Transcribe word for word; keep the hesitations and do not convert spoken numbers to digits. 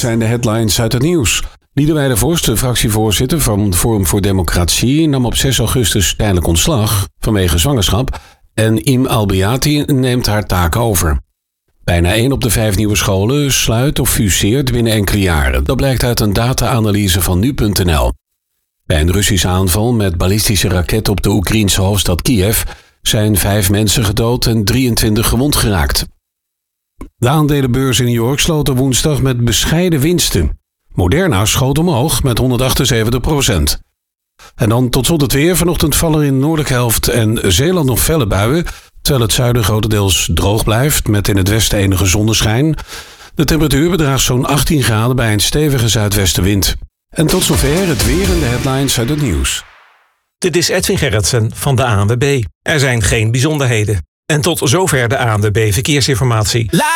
zijn de headlines uit het nieuws. Liederwijde Vorst, de fractievoorzitter van Forum voor Democratie, nam op zes augustus tijdelijk ontslag vanwege zwangerschap en Im Albiati neemt haar taak over. Bijna één op de vijf nieuwe scholen sluit of fuseert binnen enkele jaren. Dat blijkt uit een data-analyse van nu punt n l. Bij een Russische aanval met ballistische raketten op de Oekraïense hoofdstad Kiev zijn vijf mensen gedood en drieëntwintig gewond geraakt. De aandelenbeurs in New York sloten woensdag met bescheiden winsten. Moderna schoot omhoog met honderdachtenzeventig procent. En dan tot slot het weer. Vanochtend vallen er in de noordelijke helft en Zeeland nog felle buien, terwijl het zuiden grotendeels droog blijft met in het westen enige zonneschijn. De temperatuur bedraagt zo'n achttien graden bij een stevige zuidwestenwind. En tot zover het weer en de headlines uit het nieuws. Dit is Edwin Gerritsen van de A N W B. Er zijn geen bijzonderheden. En tot zover de A N W B Verkeersinformatie.